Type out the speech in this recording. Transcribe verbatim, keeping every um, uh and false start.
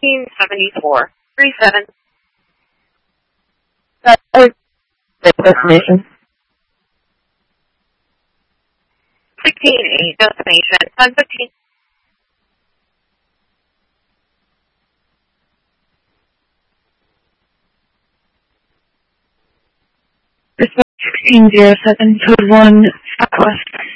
sixteen seventy-four. Three seven. Uh, oh, destination. Sixteen eight. Destination. Ten fifteen. sixteen zero seven, code one, Southwest.